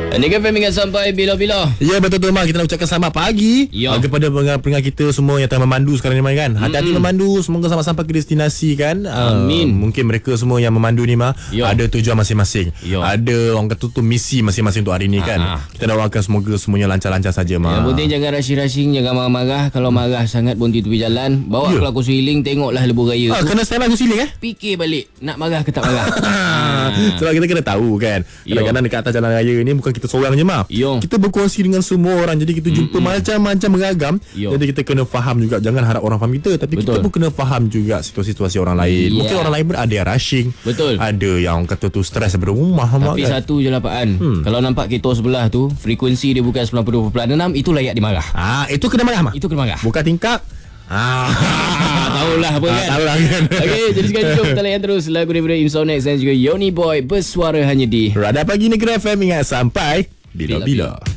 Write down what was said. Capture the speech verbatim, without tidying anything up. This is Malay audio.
Negeri F M ingat sampai bila-bila. Ya betul tu Mak. Kita nak ucapkan selamat pagi ya. kepada pendengar-pendengar kita semua yang tengah memandu sekarang ni Mak kan. Hati-hati mm-hmm. memandu. Semoga sampai-sampai ke destinasi kan. Amin. uh, Mungkin mereka semua yang memandu ni Mak ya. Ada tujuan masing-masing ya. Ada orang kata tu misi masing-masing untuk hari ni kan. Aa. Kita doakan semoga semuanya lancar-lancar saja Mak. Yang penting jangan rushing-rushing. Jangan marah-marah. Kalau marah sangat berhenti tepi jalan. Bawa ya. Keluar kursi healing. Tengoklah lebuh raya ah, tu. Kena stand by kursi healing eh. Fikir balik nak marah ke tak marah. Sebab kita kena tahu kan. Kadang-kadang dekat atas jalan raya ni bukan kita seorang je Mak. Yo. Kita berkongsi dengan semua orang. Jadi kita jumpa mm-hmm. macam-macam beragam. Yo. Jadi kita kena faham juga. Jangan harap orang faham kita. Tapi betul. Kita pun kena faham juga situasi-situasi orang lain. Yeah. Mungkin orang lain pun ada yang rushing. Betul. Ada yang kata tu stres daripada rumah. Tapi kan? Satu je lah Pak An. hmm. Kalau nampak kereta sebelah tu frekuensi dia bukan sembilan puluh dua perpuluhan enam, itu layak dimarah. Ah, itu kena marah Mak. Itu kena marah. Bukan tingkap. Ah, tahulah apa kan. Tahulah kan. Okey, jadi sekarang jom kita layan terus lagu daripada Imsonex dan juga Yoni Boy, Bersuara Hanya di Radar Pagi Negeri F M. Ingat sampai bila-bila.